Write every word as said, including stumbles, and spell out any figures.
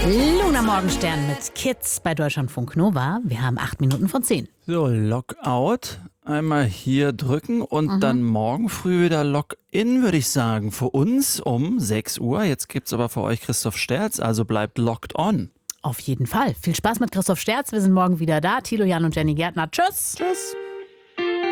Luna Morgenstern mit Kids bei Deutschlandfunk Nova. Wir haben acht Minuten vor zehn. So, Lockout. Einmal hier drücken und Mhm. dann morgen früh wieder Lock-in, würde ich sagen. Für uns um sechs Uhr. Jetzt gibt's aber für euch Christoph Sterz, also bleibt locked on. Auf jeden Fall. Viel Spaß mit Christoph Sterz. Wir sind morgen wieder da. Thilo, Jan und Jenny Gärtner. Tschüss. Tschüss.